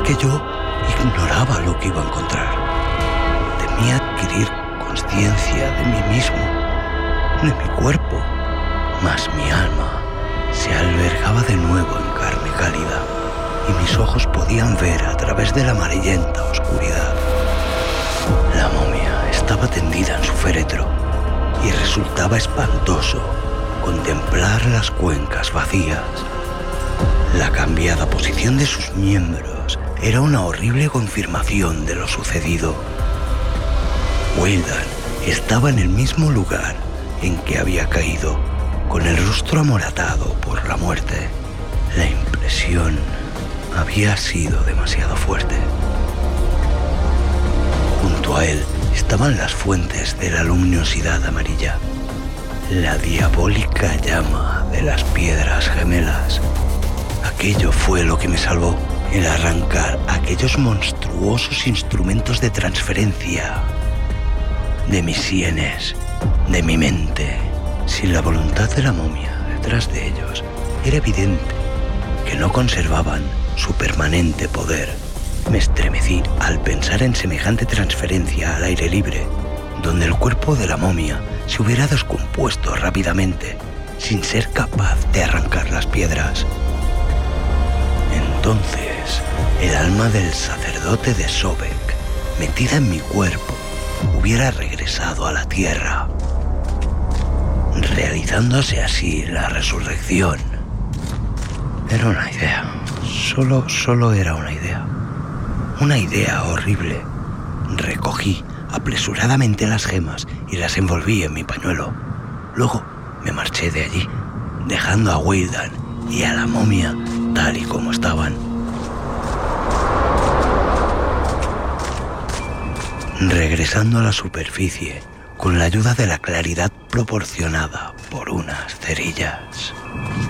que yo ignoraba lo que iba a encontrar. Temía adquirir conciencia de mí mismo, de mi cuerpo, mas mi alma se albergaba de nuevo en carne cálida y mis ojos podían ver a través de la amarillenta oscuridad. La momia estaba tendida en su féretro y resultaba espantoso contemplar las cuencas vacías. La cambiada posición de sus miembros era una horrible confirmación de lo sucedido. Wildan estaba en el mismo lugar en que había caído, con el rostro amoratado por la muerte. La impresión había sido demasiado fuerte. Junto a él estaban las fuentes de la luminosidad amarilla, la diabólica llama de las piedras gemelas. Aquello fue lo que me salvó, el arrancar aquellos monstruosos instrumentos de transferencia de mis sienes, de mi mente. Sin la voluntad de la momia detrás de ellos, era evidente que no conservaban su permanente poder. Me estremecí al pensar en semejante transferencia al aire libre, donde el cuerpo de la momia se hubiera descompuesto rápidamente, sin ser capaz de arrancar las piedras. Entonces, el alma del sacerdote de Sobek, metida en mi cuerpo, hubiera regresado a la tierra, realizándose así la resurrección. Era una idea, solo era una idea. Una idea horrible. Recogí apresuradamente las gemas y las envolví en mi pañuelo. Luego me marché de allí, dejando a Wildan y a la momia tal y como estaban. Regresando a la superficie, con la ayuda de la claridad proporcionada por unas cerillas.